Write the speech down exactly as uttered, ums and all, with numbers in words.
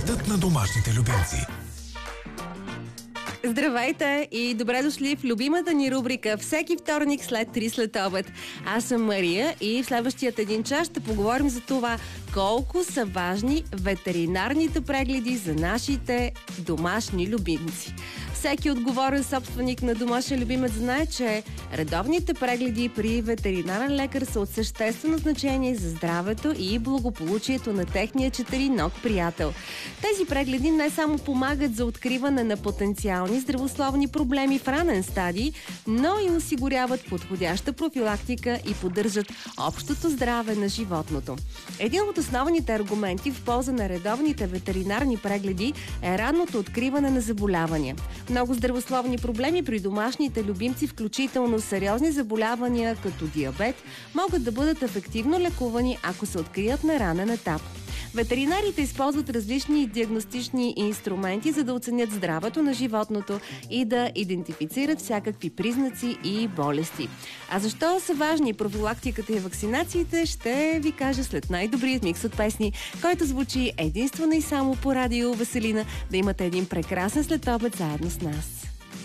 Редът на домашните любимци. Здравейте и добре дошли в любимата ни рубрика всеки вторник след три след обед. Аз съм Мария и в следващият един час ще поговорим за това колко са важни ветеринарните прегледи за нашите домашни любимци. Всеки отговорен собственик на домашен любимец знае, че редовните прегледи при ветеринарен лекар са от съществено значение за здравето и благополучието на техния четириног приятел. Тези прегледи не само помагат за откриване на потенциални здравословни проблеми в ранен стадий, но и осигуряват подходяща профилактика и поддържат общото здраве на животното. Един от основните аргументи в полза на редовните ветеринарни прегледи е ранното откриване на заболявания. Много здравословни проблеми при домашните любимци, включително сериозни заболявания като диабет, могат да бъдат ефективно лекувани, ако се открият на ранен етап. Ветеринарите използват различни диагностични инструменти, за да оценят здравето на животното и да идентифицират всякакви признаци и болести. А защо са важни профилактиката и вакцинациите, ще ви кажа след най-добрият микс от песни, който звучи единствено и само по радио Веселина. Да имате един прекрасен следобед заедно с нас.